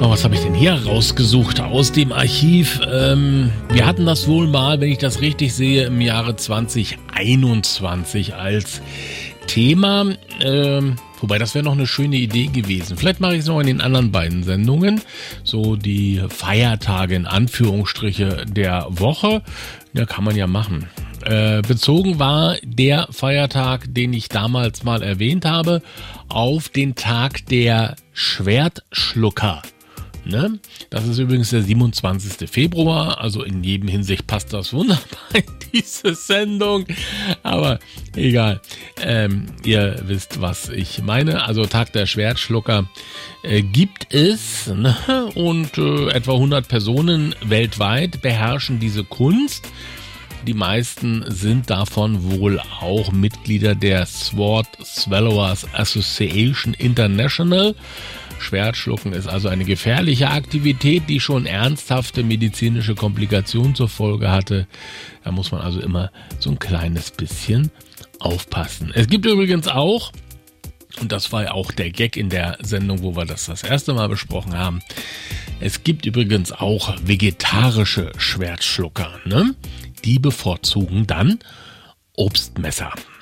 Was habe ich denn hier rausgesucht aus dem Archiv? Wir hatten das wohl mal, wenn ich das richtig sehe, im Jahre 2021 als Thema. Wobei, das wäre noch eine schöne Idee gewesen. Vielleicht mache ich es noch in den anderen beiden Sendungen. So die Feiertage in Anführungsstriche der Woche. Ja, kann man ja machen. Bezogen war der Feiertag, den ich damals mal erwähnt habe, auf den Tag der Schwertschlucker. Ne? Das ist übrigens der 27. Februar, also in jedem Hinsicht passt das wunderbar in diese Sendung, aber egal, ihr wisst, was ich meine. Also Tag der Schwertschlucker gibt es, ne? Und etwa 100 Personen weltweit beherrschen diese Kunst. Die meisten sind davon wohl auch Mitglieder der Sword Swallowers Association International. Schwertschlucken ist also eine gefährliche Aktivität, die schon ernsthafte medizinische Komplikationen zur Folge hatte. Da muss man also immer so ein kleines bisschen aufpassen. Es gibt übrigens auch, und das war ja auch der Gag in der Sendung, wo wir das erste Mal besprochen haben, es gibt übrigens auch vegetarische Schwertschlucker, ne? Die bevorzugen dann Obstmesser.